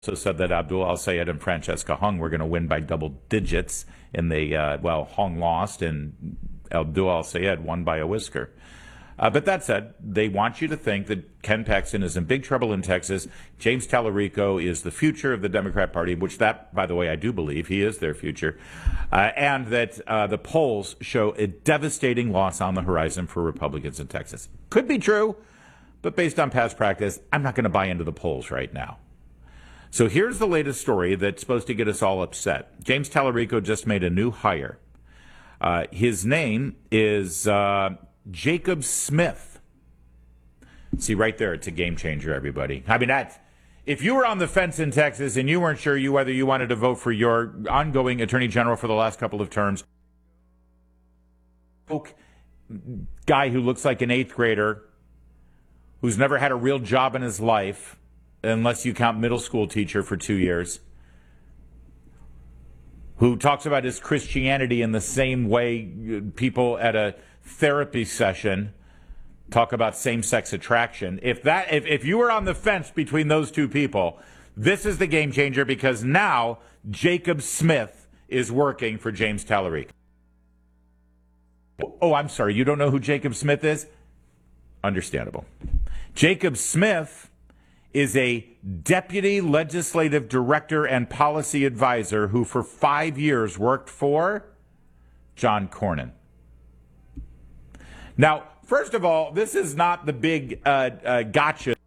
also said that Abdul Al-Sayed and Francesca Hung were going to win by double digits, and Hung lost, and Abdul Al-Sayed won by a whisker. But that said, they want you to think that Ken Paxton is in big trouble in Texas. James Tallarico is the future of the Democrat Party, which that, by the way, I do believe he is their future, and that the polls show a devastating loss on the horizon for Republicans in Texas. Could be true, but based on past practice, I'm not going to buy into the polls right now. So here's the latest story that's supposed to get us all upset. James Tallarico just made a new hire. His name is Jacob Smith. See, right there, it's a game changer, everybody. I mean, if you were on the fence in Texas and you weren't sure whether you wanted to vote for your ongoing attorney general for the last couple of terms, guy who looks like an eighth grader, who's never had a real job in his life, unless you count middle school teacher for 2 years, who talks about his Christianity in the same way people at a therapy session talk about same-sex attraction. If you were on the fence between those two people, this is the game changer, because now Jacob Smith is working for James Tallarico. Oh, I'm sorry, you don't know who Jacob Smith is? Understandable. Jacob Smith is a deputy legislative director and policy advisor who for 5 years worked for John Cornyn. Now, first of all, this is not the big gotcha